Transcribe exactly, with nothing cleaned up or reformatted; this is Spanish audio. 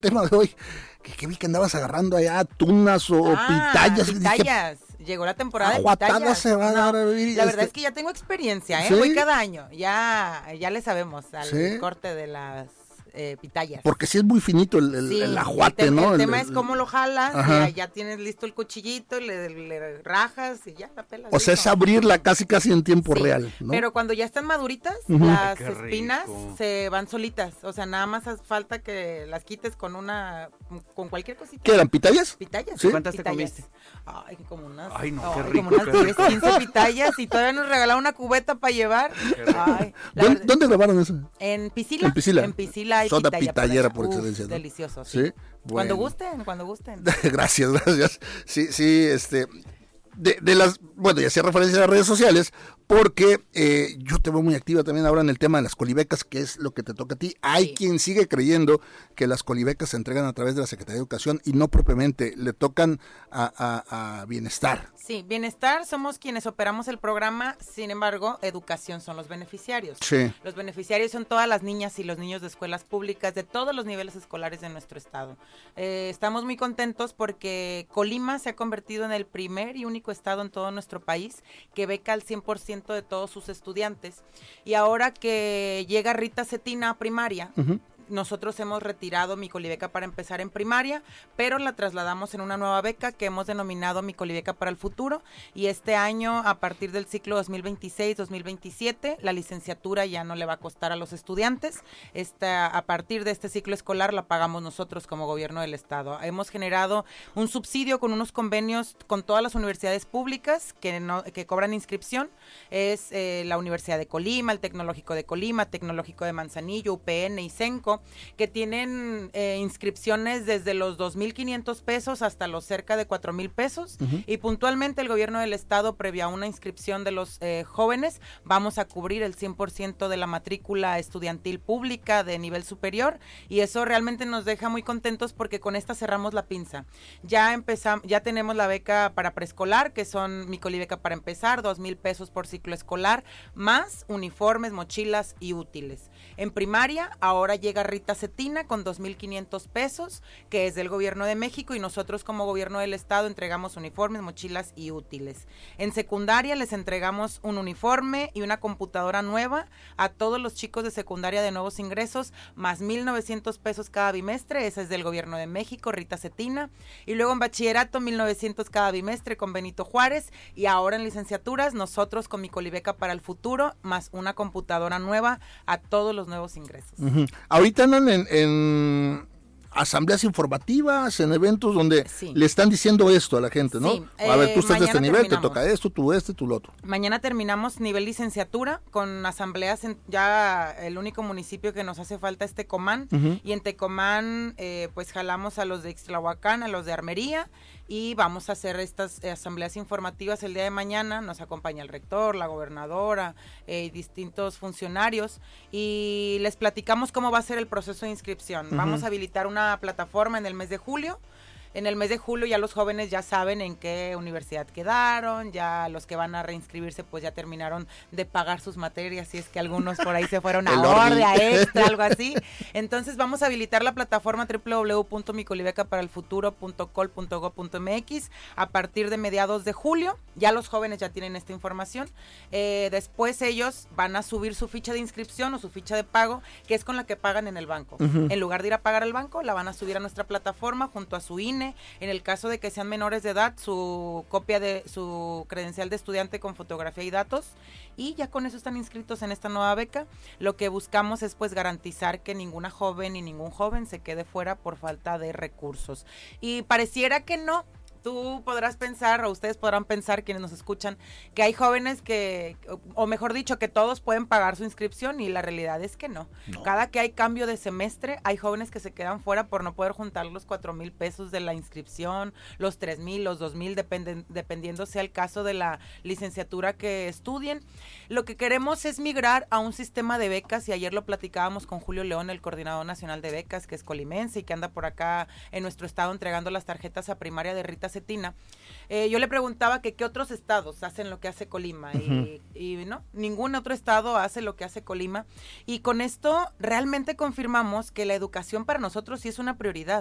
tema de hoy, que, que vi que andabas agarrando allá tunas o ah, pitayas. pitayas. Dije, llegó la temporada de pitayas. Se van no, a dar a vivir, la este... verdad es que ya tengo experiencia, ¿eh? ¿Sí? Voy cada año, ya, ya le sabemos al ¿Sí? corte de las eh, pitayas. Porque sí es muy finito el, el, sí, el ajuate, el, ¿no? El, el el tema el, es cómo lo jalas, ajá. ya, ya tienes listo el cuchillito, le, le rajas y ya la pelas. O sea, es abrirla casi casi en tiempo sí, real, ¿no? Pero cuando ya están maduritas, uh-huh. las Ay, espinas rico. Se van solitas, o sea, nada más hace falta que las quites con una, con cualquier cosita. ¿Qué eran, pitayas? Pitayas. ¿Sí? ¿Cuántas pitayas. te comiste? Ay, como unas, Ay, no, ay, qué rico, como unas qué diez, quince pitayas y todavía nos regalaron una cubeta para llevar. Ay, ¿Dónde, verdad, ¿Dónde grabaron eso? En Piscila. En Piscila. En Piscila hay Soda pitaya pitayera por, por excelencia, ¿no? Delicioso, sí. ¿Sí? Bueno. Cuando gusten, cuando gusten. Gracias, gracias. Sí, sí, este... De, de las, bueno, ya hacía referencia a las redes sociales, porque eh, yo te veo muy activa también ahora en el tema de las colibecas, que es lo que te toca a ti. Hay sí. quien sigue creyendo que las colibecas se entregan a través de la Secretaría de Educación y no propiamente, le tocan a, a, a Bienestar. Sí, Bienestar somos quienes operamos el programa, sin embargo, Educación son los beneficiarios. Sí. Los beneficiarios son todas las niñas y los niños de escuelas públicas de todos los niveles escolares de nuestro estado. Eh, estamos muy contentos porque Colima se ha convertido en el primer y único estado en todo nuestro país que beca al cien por ciento de todos sus estudiantes. Y ahora que llega Rita Cetina a primaria, uh-huh. nosotros hemos retirado Mi Colibeca para empezar en primaria, pero la trasladamos en una nueva beca que hemos denominado Mi Colibeca para el futuro, y este año, a partir del ciclo dos mil veintiséis dos mil veintisiete, la licenciatura ya no le va a costar a los estudiantes. Esta, a partir de este ciclo escolar la pagamos nosotros como gobierno del estado. Hemos generado un subsidio con unos convenios con todas las universidades públicas que, no, que cobran inscripción. Es eh, la Universidad de Colima, el Tecnológico de Colima, Tecnológico de Manzanillo, U P N y Senco, que tienen eh, inscripciones desde los dos mil quinientos pesos hasta los cerca de cuatro mil pesos, uh-huh. y puntualmente el gobierno del estado, previo a una inscripción de los eh, jóvenes, vamos a cubrir el cien por ciento de la matrícula estudiantil pública de nivel superior, y eso realmente nos deja muy contentos porque con esta cerramos la pinza. Ya empezamos, ya tenemos la beca para preescolar, que son Mi Colibeca para empezar, dos mil pesos por ciclo escolar, más uniformes, mochilas y útiles. En primaria, ahora llega Rita Cetina con dos mil quinientos pesos, que es del gobierno de México, y nosotros como gobierno del estado entregamos uniformes, mochilas y útiles. En secundaria les entregamos un uniforme y una computadora nueva a todos los chicos de secundaria de nuevos ingresos, más mil novecientos pesos cada bimestre, ese es del gobierno de México, Rita Cetina. Y luego en bachillerato, mil novecientos cada bimestre con Benito Juárez, y ahora en licenciaturas, nosotros con Mi Colibeca para el futuro, más una computadora nueva a todos los nuevos ingresos. Uh-huh. Ahorita andan en, en asambleas informativas, en eventos donde sí. le están diciendo esto a la gente, ¿no? Sí. A ver, tú estás de este nivel, te toca esto, tú este, tú lo otro. Mañana terminamos nivel licenciatura con asambleas, en, ya el único municipio que nos hace falta es Tecomán, uh-huh. y en Tecomán eh, pues jalamos a los de Ixtlahuacán, a los de Armería, y vamos a hacer estas eh, asambleas informativas el día de mañana. Nos acompaña el rector, la gobernadora, eh, y distintos funcionarios, y les platicamos cómo va a ser el proceso de inscripción. Uh-huh. Vamos a habilitar una plataforma en el mes de julio. En el mes de julio ya los jóvenes ya saben en qué universidad quedaron, ya los que van a reinscribirse pues ya terminaron de pagar sus materias, si es que algunos por ahí se fueron a orde, a extra, algo así. Entonces vamos a habilitar la plataforma doble u doble u doble u punto mi colibeca para el futuro punto col punto gob punto eme equis a partir de mediados de julio. Ya los jóvenes ya tienen esta información. Eh, después ellos van a subir su ficha de inscripción o su ficha de pago, que es con la que pagan en el banco. Uh-huh. En lugar de ir a pagar al banco, la van a subir a nuestra plataforma junto a su I N E. En el caso de que sean menores de edad, su copia de su credencial de estudiante con fotografía y datos, y ya con eso están inscritos en esta nueva beca. Lo que buscamos es pues garantizar que ninguna joven ni ningún joven se quede fuera por falta de recursos. Y pareciera que no. Tú podrás pensar, o ustedes podrán pensar, quienes nos escuchan, que hay jóvenes que, o mejor dicho, que todos pueden pagar su inscripción, y la realidad es que no. no. Cada que hay cambio de semestre, hay jóvenes que se quedan fuera por no poder juntar los cuatro mil pesos de la inscripción, los tres mil, los dos mil, dependen, dependiendo sea el caso de la licenciatura que estudien. Lo que queremos es migrar a un sistema de becas, y ayer lo platicábamos con Julio León, el coordinador nacional de becas, que es colimense y que anda por acá en nuestro estado entregando las tarjetas a primaria de Rita Cetina, eh, yo le preguntaba que qué otros estados hacen lo que hace Colima, uh-huh. y, y no, ningún otro estado hace lo que hace Colima, y con esto realmente confirmamos que la educación para nosotros sí es una prioridad.